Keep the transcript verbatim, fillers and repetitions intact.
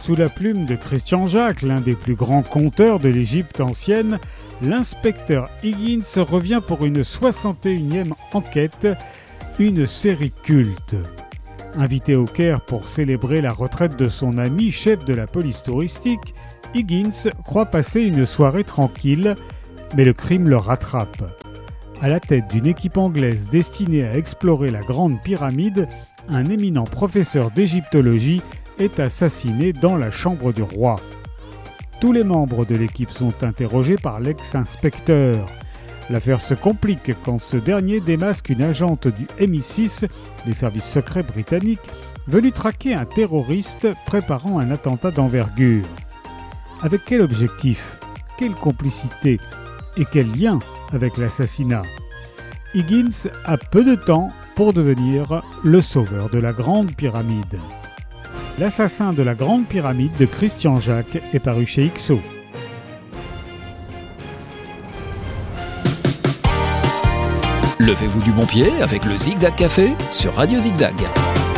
Sous la plume de Christian Jacques, l'un des plus grands conteurs de l'Égypte ancienne, l'inspecteur Higgins revient pour une soixante et unième enquête, une série culte. Invité au Caire pour célébrer la retraite de son ami, chef de la police touristique, Higgins croit passer une soirée tranquille, mais le crime le rattrape. À la tête d'une équipe anglaise destinée à explorer la Grande Pyramide, un éminent professeur d'égyptologie est assassiné dans la chambre du roi. Tous les membres de l'équipe sont interrogés par l'ex-inspecteur. L'affaire se complique quand ce dernier démasque une agente du M I six, les services secrets britanniques, venue traquer un terroriste préparant un attentat d'envergure. Avec quel objectif ? Quelle complicité ? Et quel lien avec l'assassinat ? Higgins a peu de temps pour devenir le sauveur de la Grande Pyramide. L'assassin de la Grande Pyramide de Christian Jacques est paru chez X O. Levez-vous du bon pied avec le Zigzag Café sur Radio Zigzag.